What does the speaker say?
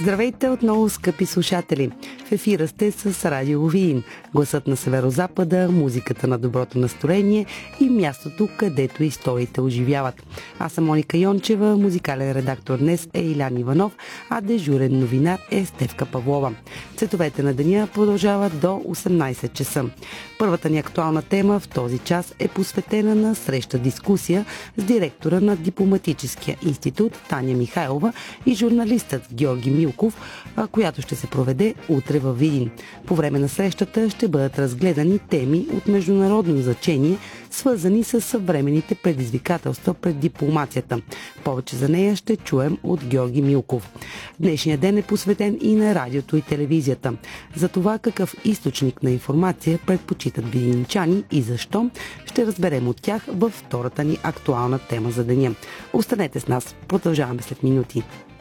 Здравейте отново, скъпи слушатели! В ефира сте с Радио Видин, гласът на Северозапада, музиката на доброто настроение и мястото, където историите оживяват. Аз съм Моника Йончева, музикален редактор днес е Илян Иванов, а дежурен новинар е Стефка Павлова. Цветовете на деня продължават до 18 часа. Първата ни актуална тема в този час е посветена на среща-дискусия с директора на Дипломатическия институт Таня Михайлова и журналистът Георги Милков, която ще се проведе утре във Видин. По време на срещата ще бъдат разгледани теми от международно значение, свързани с съвременните предизвикателства пред дипломацията. Повече за нея ще чуем от Георги Милков. Днешният ден е посветен и на радиото и телевизията. За това какъв източник на информация предпочитат видинчани и защо, ще разберем от тях във втората ни актуална тема за деня. Останете с нас, продължаваме след минути.